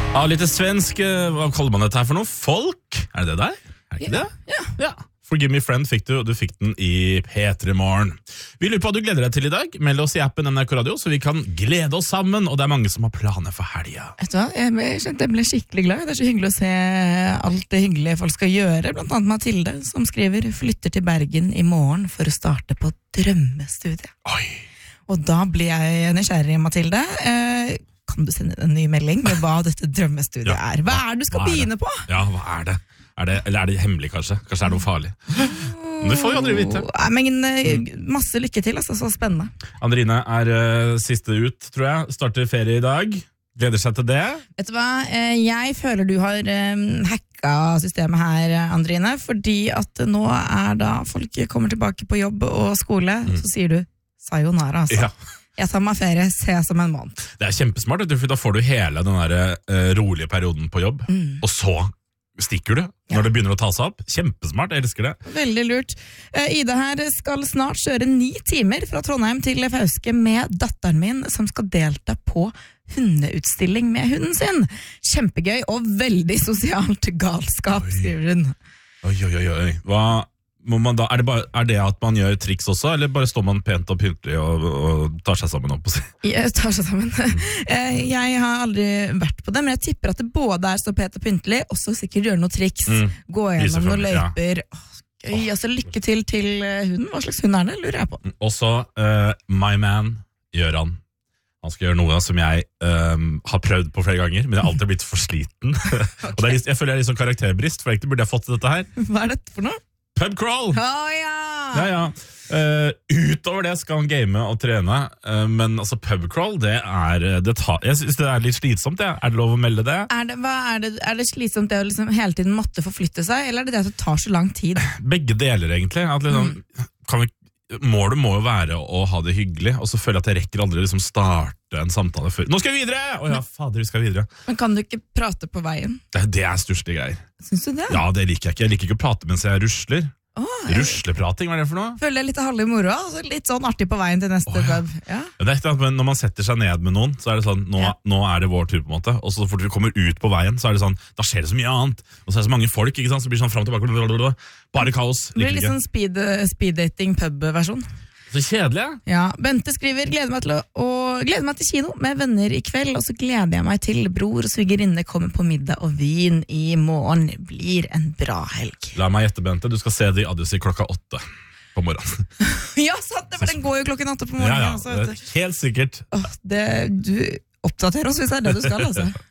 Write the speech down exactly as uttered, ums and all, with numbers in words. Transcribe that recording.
Ja, litt svensk, hva kaller man dette her for noe? Folk? Er det det der? Er det ikke Ja, det? ja. Ja. Forgive me friend fikk du, og du fikk den i P tre Morgen. Vi lurer på hva du gleder deg til i dag. Meld oss i appen N R K Radio, så vi kan glede oss sammen, og det er mange som har planer for helga. Vet du hva, jeg ble, jeg kjente jeg ble skikkelig glad. Det er så hyggelig å se alt det hyggelige folk skal gjøre. Blant annet Mathilde, som skriver flytter til Bergen i morgen for å starte på drømmestudiet. Oi. Og da blir jeg nysgjerrig, Mathilde. Eh, kan du sende en ny melding med hva dette drømmestudiet Ja. er? Hva er det du skal Hva er begynne det? på? Ja, hva er det? Er det? Eller er det hemmelig, kanskje? Kanskje er det noe farlig? Men det får vi aldri vite. Nei, men eh, masse lykke til, altså, så spennende. Andrine er uh, siste ut, tror jeg. Starter ferie i dag. Gleder seg til det. Vet du hva, Eh, jeg føler du har eh, hacka systemet her, Andrine, fordi at nå er da folk kommer tilbake på jobb og skole, så sier du sayonara, altså. Ja. Jeg tar meg ferie, ses om en måned. Det er kjempesmart, vet du, for da får du hele den der, uh, rolige perioden på jobb, og så stikker du når det begynner å ta seg opp. Kjempesmart, jeg elsker det. Veldig lurt. Eh, Ida her skal snart kjøre ni timer fra Trondheim til Fauske med datteren min, som skal delta på hundeutstilling med hunden sin. Kjempegøy og veldig sosialt galskap, Oi. skriver hun. Oi, oi, oi, oi. Hva må man da, er det, bare, er det at man gjør triks også, eller bare står man pent og pyntelig og, og tar seg sammen opp og si? Jeg tar seg sammen. Eh, Jeg har aldri vært på det, men jeg tipper at det både er så pent og pyntelig, og så sikkert gjøre noe triks, Mm. gå gjennom noen selvfølgelig, ja. løyper. Åh, gøy, altså lykke til til eh, hunden. Hva slags hund er det, lurer jeg på. Og så, uh, my man, Gjøran. Han skal gjøre noe som jeg um, har prøvd på flere ganger, men jeg har alltid blitt for sliten. Og det er, litt- jeg føler jeg er litt sånn karakterbrist, for egentlig burde jeg fått til dette her. Hva er dette for noe? Pubcrawl! Å ja! Ja, ja. Uh, utover det skal han game og trene, uh, men altså pubcrawl, det er, det tar, jeg synes det er litt slitsomt, det. Er det lov å melde det? Er det, hva er det, er det slitsomt det å liksom hele tiden måtte forflytte seg, eller er det det at det tar så lang tid? Begge deler egentlig. At liksom, kan vi, målet må jo være å ha det hyggelig, og så føler jeg at jeg rekker aldri liksom starte en samtale før. Nå skal vi videre! Å ja, fader, vi skal videre. Men kan du ikke prate på veien? Det, det er stusslige greier. Syns du det? Ja, det liker jeg ikke. Jeg liker ikke å prate mens jeg rusler. Åh, jeg Rusleprating, hva er det for noe? føler det er litt halve moro, og så litt sånn artig på veien til neste Åh, ja. pub. Ja. Ja, det er ikke at når man setter seg ned med noen, så er det sånn, nå, Ja. nå er det vår tur på en måte, og så fort vi kommer ut på veien, så er det sånn, da skjer det så mye annet, og så er det så mange folk, ikke sant, så blir det sånn frem og tilbake, blablabla. Bare kaos, Det blir liker litt ikke. sånn speed, speed-dating pub-versjon. Så kjedelig, ja. Ja, Bente skriver, gleder meg til, å, å, gleder meg til kino med venner i kveld, og så gleder jeg meg til bror og svigerinne kommer på middag og vin i morgen. Blir en bra helg. La meg gjette, Bente, du skal se The Odyssey klokka åtte på morgenen. Ja, sant det, for den går jo klokken åtte på Ja, morgenen. ja, altså, det vet er du. helt sikkert. Åh, det, du oppdaterer oss hvis det er det du skal, altså.